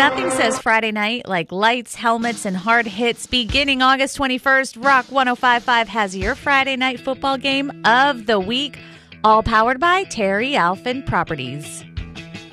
Nothing says Friday night like lights, helmets, and hard hits. Beginning August 21st, Rock 105.5 has your Friday night football game of the week, all powered by Terry Alphin Properties.